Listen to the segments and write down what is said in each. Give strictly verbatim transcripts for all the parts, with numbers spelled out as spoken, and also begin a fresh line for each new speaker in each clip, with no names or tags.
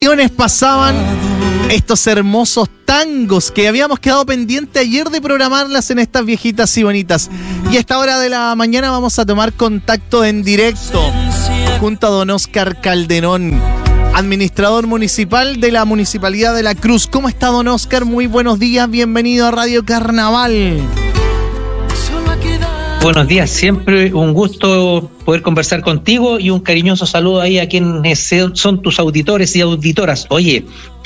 canciones pasaban, estos hermosos tangos que habíamos quedado pendiente ayer de programarlas en estas viejitas y bonitas. Y a esta hora de la mañana vamos a tomar contacto en directo junto a don Óscar Calderón, administrador municipal de la Municipalidad de La Cruz. ¿Cómo está, don Óscar? Muy buenos días, bienvenido a Radio Carnaval.
Buenos días, siempre un gusto poder conversar contigo y un cariñoso saludo ahí a quienes son tus auditores y auditoras. Oye,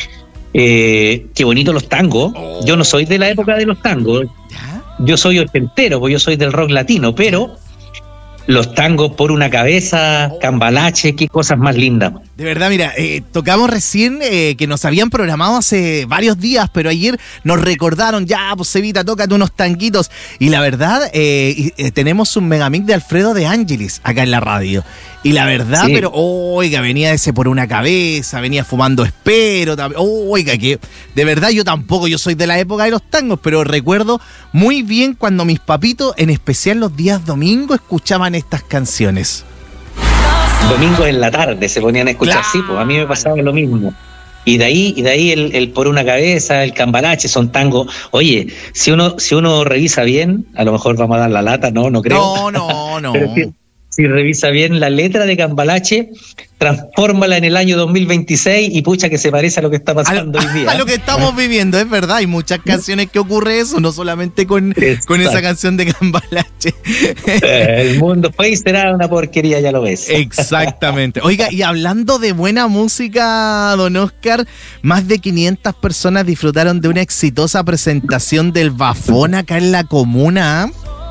eh, qué bonitos los tangos. Yo no soy de la época de los tangos, yo soy ochentero, porque yo soy del rock latino, pero los tangos por una cabeza, Cambalache, qué cosas más lindas.
De verdad, mira, eh, tocamos recién eh, que nos habían programado hace varios días, pero ayer nos recordaron, ya, pues Evita, tócate unos tanguitos. Y la verdad, eh, eh, tenemos un megamix de Alfredo de Ángelis acá en la radio. Y la verdad, sí. pero, oiga, venía ese por una cabeza, venía fumando espero, oiga, que de verdad yo tampoco, yo soy de la época de los tangos, pero recuerdo muy bien cuando mis papitos, en especial los días domingos, escuchaban estas canciones.
Domingo en la tarde se ponían a escuchar, claro. Sí, pues a mí me pasaba lo mismo. Y de ahí, y de ahí el, el por una cabeza, el Cambalache, son tangos. Oye, si uno, si uno revisa bien, a lo mejor vamos a dar la lata, no, no creo.
No, no, no.
Pero si, si revisa bien la letra de Cambalache, transfórmala en el año dos mil veintiséis y pucha que se parece a lo que está pasando
a,
hoy día.
A lo que estamos viviendo, es verdad. Hay muchas canciones que ocurre eso, no solamente con, con esa canción de Cambalache.
El mundo fue y será una porquería, ya lo ves.
Exactamente. Oiga, y hablando de buena música, don Óscar, más de quinientas personas disfrutaron de una exitosa presentación del Bafón acá en la comuna.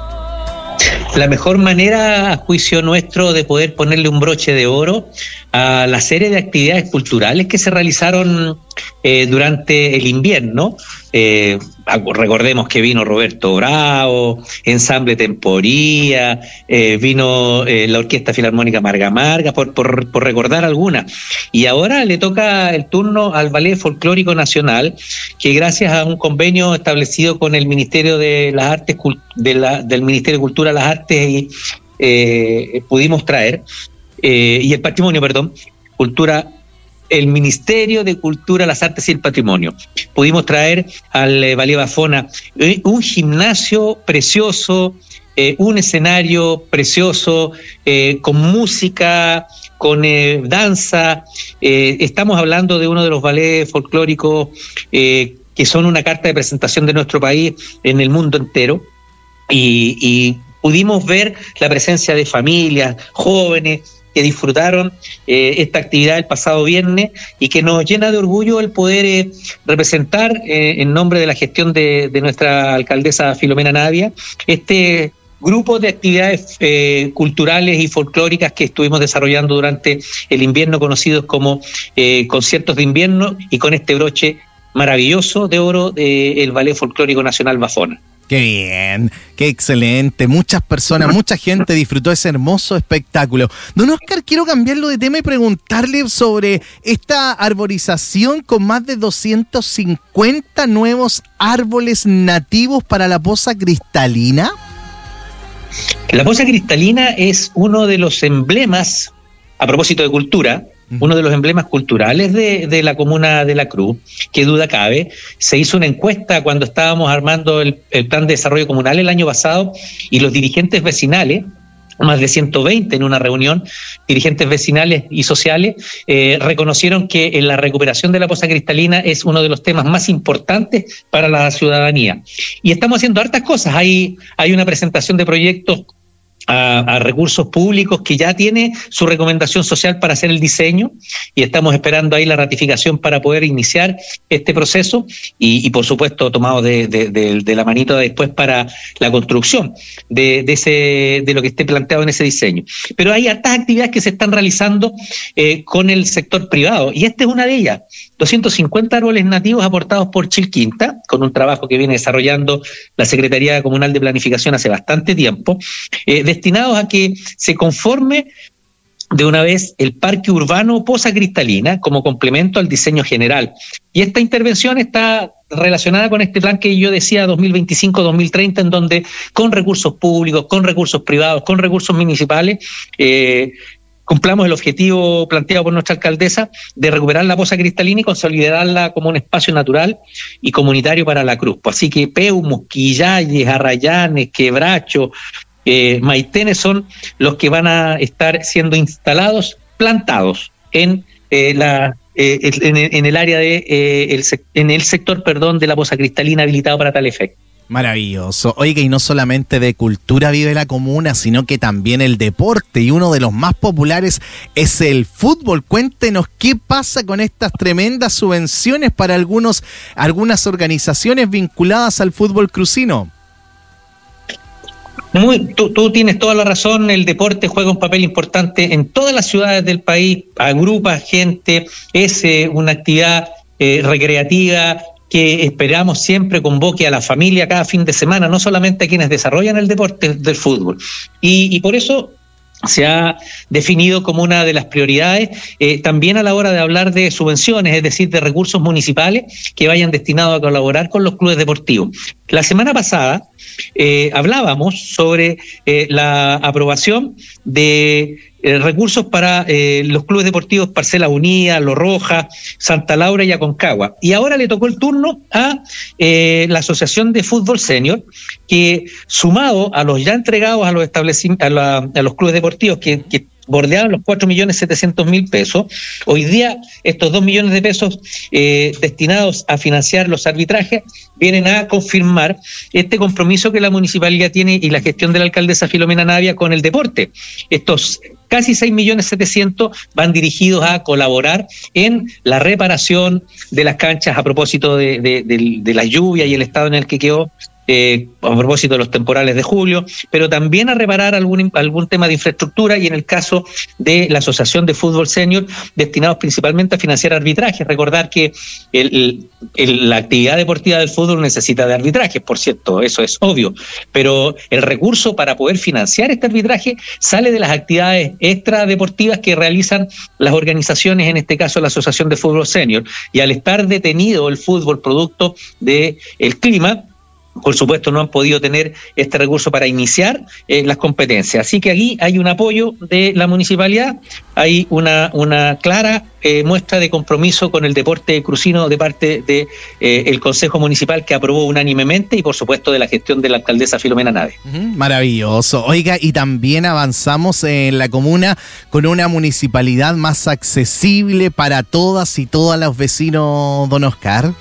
La mejor manera, a juicio nuestro, de poder ponerle un broche de oro a la serie de actividades culturales que se realizaron eh, durante el invierno. Eh, recordemos que vino Roberto Bravo, Ensamble Temporía, eh, vino eh, la Orquesta Filarmónica Marga Marga, por, por, por recordar algunas. Y ahora le toca el turno al Ballet Folclórico Nacional, que gracias a un convenio establecido con el Ministerio de las Artes, de la, del Ministerio de Cultura, las Artes y eh, pudimos traer, eh, y el Patrimonio, perdón, Cultura, el Ministerio de Cultura, las Artes y el Patrimonio. Pudimos traer al eh, Ballet Bafona eh, un gimnasio precioso, eh, un escenario precioso, eh, con música, con eh, danza. Eh, estamos hablando de uno de los ballets folclóricos eh, que son una carta de presentación de nuestro país en el mundo entero. Y, y pudimos ver la presencia de familias, jóvenes, que disfrutaron eh, esta actividad el pasado viernes y que nos llena de orgullo el poder eh, representar eh, en nombre de la gestión de, de nuestra alcaldesa Filomena Navia este grupo de actividades eh, culturales y folclóricas que estuvimos desarrollando durante el invierno, conocidos como eh, conciertos de invierno, y con este broche maravilloso de oro del Ballet Folclórico Nacional Bafona.
Qué bien, qué excelente. Muchas personas, mucha gente disfrutó ese hermoso espectáculo. Don Óscar, quiero cambiarlo de tema y preguntarle sobre esta arborización con más de doscientos cincuenta nuevos árboles nativos para la Poza Cristalina.
La Poza Cristalina es uno de los emblemas, a propósito de cultura, uno de los emblemas culturales de, de la comuna de La Cruz, que duda cabe. Se hizo una encuesta cuando estábamos armando el, el plan de desarrollo comunal el año pasado, y los dirigentes vecinales, más de ciento veinte en una reunión, dirigentes vecinales y sociales, eh, reconocieron que en la recuperación de la Poza Cristalina es uno de los temas más importantes para la ciudadanía. Y estamos haciendo hartas cosas. Hay, hay una presentación de proyectos A, a recursos públicos que ya tiene su recomendación social para hacer el diseño, y estamos esperando ahí la ratificación para poder iniciar este proceso y, y por supuesto tomado de, de, de, de la manito después para la construcción de, de, ese, de lo que esté planteado en ese diseño. Pero hay hartas actividades que se están realizando eh, con el sector privado, y esta es una de ellas. doscientos cincuenta árboles nativos aportados por Chilquinta, con un trabajo que viene desarrollando la Secretaría Comunal de Planificación hace bastante tiempo, eh, destinados a que se conforme de una vez el Parque Urbano Poza Cristalina como complemento al diseño general. Y esta intervención está relacionada con este plan que yo decía, dos mil veinticinco a dos mil treinta, en donde con recursos públicos, con recursos privados, con recursos municipales, eh, cumplamos el objetivo planteado por nuestra alcaldesa de recuperar la poza cristalina y consolidarla como un espacio natural y comunitario para la Cruz. Así que Peumo, Quillayes, Arrayanes, Quebracho, eh, Maitenes son los que van a estar siendo instalados, plantados en eh, la eh, en, en el área de eh, el, en el sector, perdón, de la poza cristalina habilitado para tal efecto.
Maravilloso. Oiga, y no solamente de cultura vive la comuna, sino que también el deporte, y uno de los más populares es el fútbol. Cuéntenos qué pasa con estas tremendas subvenciones para algunos, algunas organizaciones vinculadas al fútbol crucino.
Muy, tú, tú tienes toda la razón, el deporte juega un papel importante en todas las ciudades del país, agrupa gente, es eh, una actividad eh, recreativa que esperamos siempre convoque a la familia cada fin de semana, no solamente a quienes desarrollan el deporte del fútbol. Y, y por eso se ha definido como una de las prioridades, eh, también a la hora de hablar de subvenciones, es decir, de recursos municipales que vayan destinados a colaborar con los clubes deportivos. La semana pasada eh, hablábamos sobre eh, la aprobación de eh, recursos para eh, los clubes deportivos Parcela Unida, Los Rojas, Santa Laura y Aconcagua. Y ahora le tocó el turno a eh, la Asociación de Fútbol Senior, que sumado a los ya entregados a los establecimientos, a, la, a los clubes deportivos que, que bordeaban los cuatro millones setecientos mil pesos, hoy día estos dos millones de pesos eh, destinados a financiar los arbitrajes vienen a confirmar este compromiso que la municipalidad tiene y la gestión de la alcaldesa Filomena Navia con el deporte. Estos casi seis millones setecientos van dirigidos a colaborar en la reparación de las canchas a propósito de, de, de, de la lluvia y el estado en el que quedó Eh, a propósito de los temporales de julio, pero también a reparar algún, algún tema de infraestructura, y en el caso de la Asociación de Fútbol Senior, destinados principalmente a financiar arbitrajes. Recordar que el, el, el, la actividad deportiva del fútbol necesita de arbitrajes, por cierto, eso es obvio, pero el recurso para poder financiar este arbitraje sale de las actividades extradeportivas que realizan las organizaciones, en este caso la Asociación de Fútbol Senior, y al estar detenido el fútbol producto del clima, por supuesto no han podido tener este recurso para iniciar eh, las competencias. Así que aquí hay un apoyo de la municipalidad, hay una, una clara eh, muestra de compromiso con el deporte crucino de parte del de, eh, Consejo Municipal, que aprobó unánimemente, y por supuesto de la gestión de la alcaldesa Filomena Nave. Uh-huh,
maravilloso. Oiga, y también avanzamos en la comuna con una municipalidad más accesible para todas y todos los vecinos, don Oscar.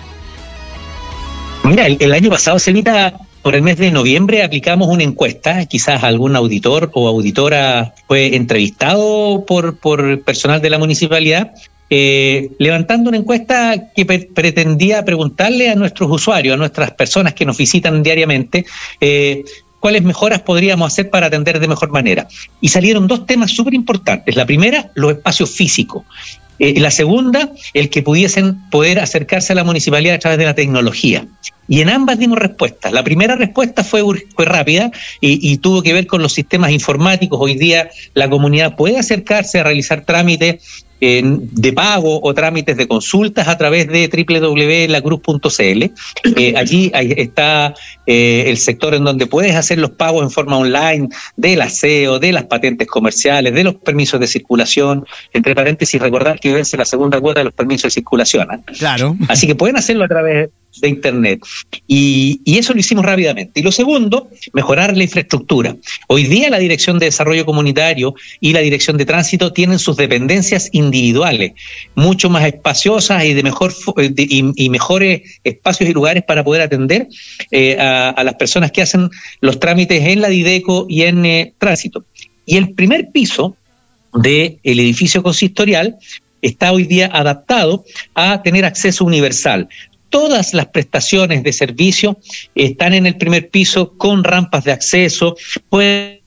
Mira, el, el año pasado, Celita, por el mes de noviembre aplicamos una encuesta, quizás algún auditor o auditora fue entrevistado por, por personal de la municipalidad, eh, levantando una encuesta que pre- pretendía preguntarle a nuestros usuarios, a nuestras personas que nos visitan diariamente, eh, cuáles mejoras podríamos hacer para atender de mejor manera. Y salieron dos temas súper importantes. La primera, los espacios físicos. Eh, la segunda, el que pudiesen poder acercarse a la municipalidad a través de la tecnología. Y en ambas dimos respuestas. La primera respuesta fue, fue rápida y, y tuvo que ver con los sistemas informáticos. Hoy día la comunidad puede acercarse a realizar trámites eh, de pago o trámites de consultas a través de doble u doble u doble u punto la cruz punto c l. Eh, allí ahí está eh, el sector en donde puedes hacer los pagos en forma online del aseo, de las patentes comerciales, de los permisos de circulación. Entre paréntesis, recordar que vence la segunda cuota de los permisos de circulación, ¿eh?
Claro.
Así que pueden hacerlo a través de internet. Y, y eso lo hicimos rápidamente. Y lo segundo, mejorar la infraestructura. Hoy día la Dirección de Desarrollo Comunitario y la Dirección de Tránsito tienen sus dependencias individuales, mucho más espaciosas y de mejor de, y, y mejores espacios y lugares para poder atender eh, a, a las personas que hacen los trámites en la Dideco y en eh, Tránsito. Y el primer piso del edificio consistorial está hoy día adaptado a tener acceso universal. Todas las prestaciones de servicio están en el primer piso con rampas de acceso. Pues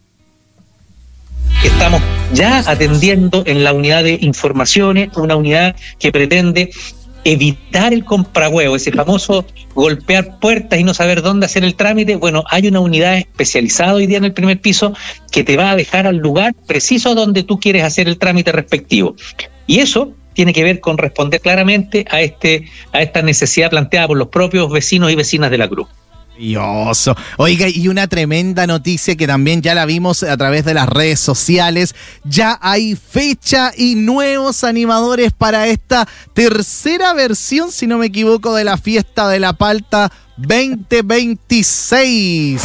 estamos ya atendiendo en la unidad de informaciones, una unidad que pretende evitar el comprahuevo, ese famoso golpear puertas y no saber dónde hacer el trámite. Bueno, hay una unidad especializada hoy día en el primer piso que te va a dejar al lugar preciso donde tú quieres hacer el trámite respectivo. Y eso tiene que ver con responder claramente a este a esta necesidad planteada por los propios vecinos y vecinas de la Cruz.
Maravilloso. Oiga, y una tremenda noticia que también ya la vimos a través de las redes sociales. Ya hay fecha y nuevos animadores para esta tercera versión, si no me equivoco, de la Fiesta de la Palta veinte veintiséis.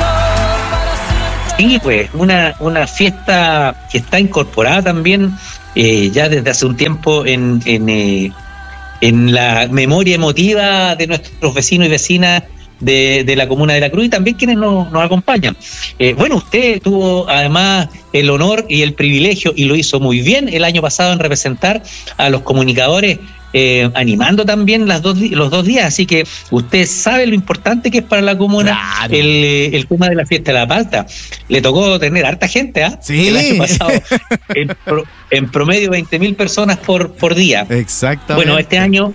Sí, pues, una, una fiesta que está incorporada también eh, ya desde hace un tiempo en, en, eh, en la memoria emotiva de nuestros vecinos y vecinas de, de la comuna de La Cruz y también quienes nos, nos acompañan. Eh, bueno, usted tuvo además el honor y el privilegio, y lo hizo muy bien el año pasado, en representar a los comunicadores Eh, animando también las dos, los dos días, así que usted sabe lo importante que es para la comuna. Claro. el, el tema de la Fiesta de la Palta. Le tocó tener harta gente, ¿ah? ¿eh?
Sí.
El año pasado, en, pro, en promedio veinte mil personas por, por día.
Exactamente.
Bueno, este año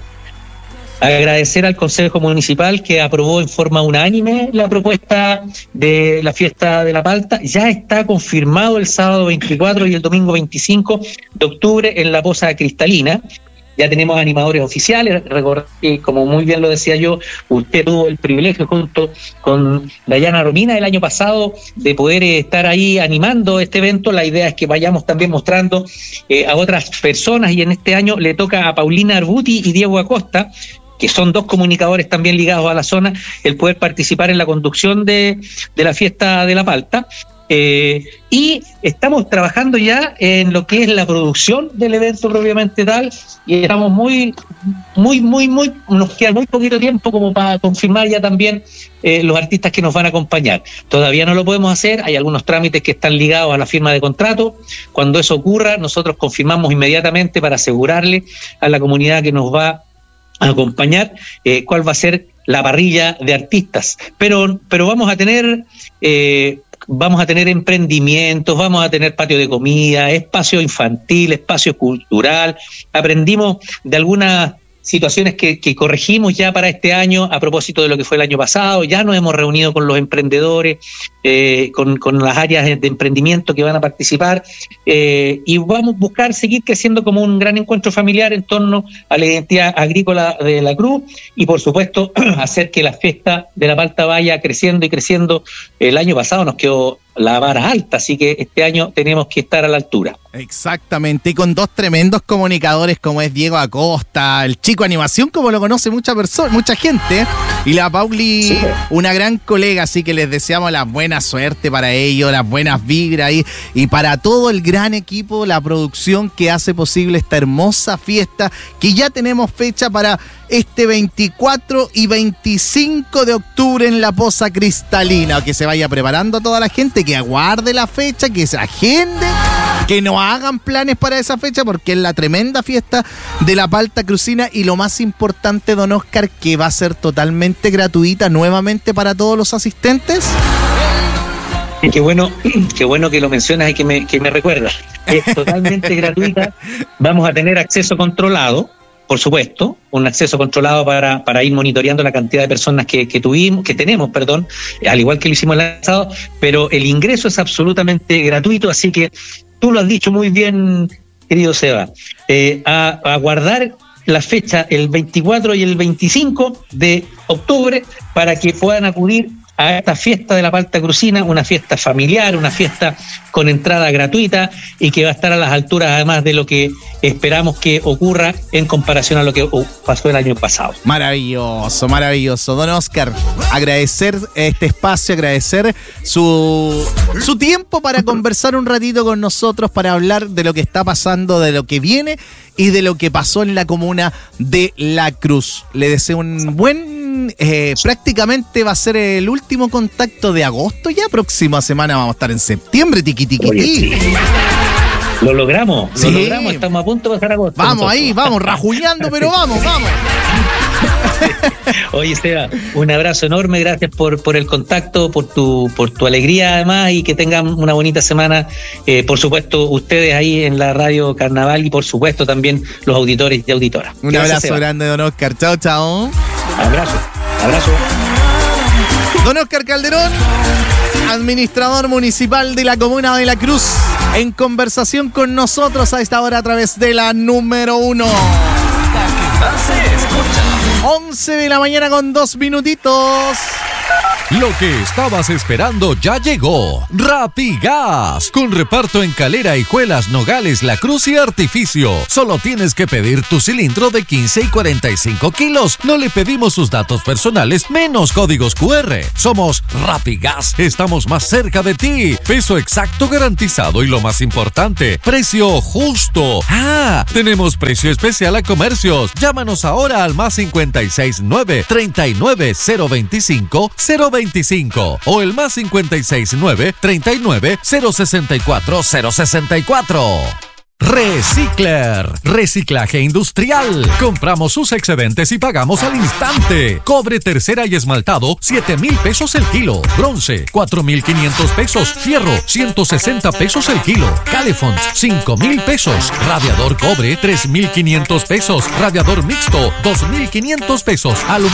agradecer al Consejo Municipal que aprobó en forma unánime la propuesta de la Fiesta de la Palta. Ya está confirmado el sábado veinticuatro y el domingo veinticinco de octubre en la Poza Cristalina. Ya tenemos animadores oficiales, y como muy bien lo decía yo, usted tuvo el privilegio junto con Dayana Romina el año pasado de poder estar ahí animando este evento. La idea es que vayamos también mostrando eh, a otras personas, y en este año le toca a Paulina Arbuti y Diego Acosta, que son dos comunicadores también ligados a la zona, el poder participar en la conducción de, de la Fiesta de la Palta. Eh, y estamos trabajando ya en lo que es la producción del evento propiamente tal, y estamos muy, muy, muy, muy, nos queda muy poquito tiempo como para confirmar ya también eh, los artistas que nos van a acompañar. Todavía no lo podemos hacer, hay algunos trámites que están ligados a la firma de contrato. Cuando eso ocurra, nosotros confirmamos inmediatamente para asegurarle a la comunidad que nos va a acompañar eh, cuál va a ser la parrilla de artistas. Pero, pero vamos a tener... Eh, Vamos a tener emprendimientos, vamos a tener patio de comida, espacio infantil, espacio cultural. Aprendimos de algunas situaciones que, que corregimos ya para este año a propósito de lo que fue el año pasado. Ya nos hemos reunido con los emprendedores, eh, con, con las áreas de emprendimiento que van a participar, eh, y vamos a buscar seguir creciendo como un gran encuentro familiar en torno a la identidad agrícola de La Cruz, y por supuesto hacer que la Fiesta de la Palta vaya creciendo y creciendo. El año pasado nos quedó la vara alta, así que este año tenemos que estar a la altura.
Exactamente, y con dos tremendos comunicadores como es Diego Acosta, el Chico Animación, como lo conoce mucha persona, mucha gente, y la Pauli, sí, una gran colega, así que les deseamos la buena suerte para ellos, las buenas vibras y, y para todo el gran equipo, la producción que hace posible esta hermosa fiesta, que ya tenemos fecha para este veinticuatro y veinticinco de octubre en la Poza Cristalina. Que se vaya preparando toda la gente, que aguarde la fecha, que se agende, que no hagan planes para esa fecha, porque es la tremenda fiesta de la Palta Crucina, y lo más importante, don Oscar, que va a ser totalmente gratuita nuevamente para todos los asistentes.
Qué bueno, qué bueno que lo mencionas y que me, que me recuerdas. Es totalmente gratuita. Vamos a tener acceso controlado, por supuesto, un acceso controlado para, para ir monitoreando la cantidad de personas que, que tuvimos, que tenemos, perdón, al igual que lo hicimos el año pasado, pero el ingreso es absolutamente gratuito, así que tú lo has dicho muy bien, querido Seba, eh, a, a guardar la fecha el veinticuatro y el veinticinco de octubre para que puedan acudir a esta Fiesta de la Palta Crucina, una fiesta familiar, una fiesta con entrada gratuita, y que va a estar a las alturas además de lo que esperamos que ocurra en comparación a lo que pasó el año pasado.
Maravilloso, maravilloso. Don Oscar, agradecer este espacio, agradecer su, su tiempo para conversar un ratito con nosotros, para hablar de lo que está pasando, de lo que viene y de lo que pasó en la comuna de La Cruz. Le deseo un buen... Eh, prácticamente va a ser el último contacto de agosto, ya próxima semana vamos a estar en septiembre, tiqui tiqui
Oye, sí. Lo logramos,
sí.
lo logramos, estamos a punto de pasar agosto.
Vamos
nosotros.
ahí, vamos, rajuñando, pero vamos, vamos.
Oye, Seba, un abrazo enorme, gracias por, por el contacto, por tu, por tu alegría además, y que tengan una bonita semana. Eh, por supuesto, ustedes ahí en la Radio Carnaval, y por supuesto también los auditores y auditoras.
Un
Gracias,
abrazo
Seba.
grande, don Oscar. Chao, chao.
Abrazo, abrazo.
Don Oscar Calderón, administrador municipal de la comuna de La Cruz, en conversación con nosotros a esta hora a través de la número uno. once de la mañana con dos minutitos.
Lo que estabas esperando ya llegó. Rapigas, con reparto en Calera, Hijuelas, Nogales, La Cruz y Artificio. Solo tienes que pedir tu cilindro de quince y cuarenta y cinco kilos. No le pedimos sus datos personales menos códigos cu erre. Somos Rapigas, estamos más cerca de ti. Peso exacto garantizado y lo más importante, precio justo. Ah, tenemos precio especial a comercios. Llámanos ahora al más cincuenta y seis nueve, treinta y nueve, cero veinticinco, cero veinticinco o el más cincuenta y seis nueve, treinta y nueve, cero sesenta y cuatro, cero sesenta y cuatro. Recicler, reciclaje industrial. Compramos sus excedentes y pagamos al instante. Cobre tercera y esmaltado, siete mil pesos el kilo. Bronce, cuatro mil quinientos pesos. Fierro, ciento sesenta pesos el kilo. Calefons, cinco mil pesos. Radiador cobre, tres mil quinientos pesos. Radiador mixto, dos mil quinientos pesos. Aluminio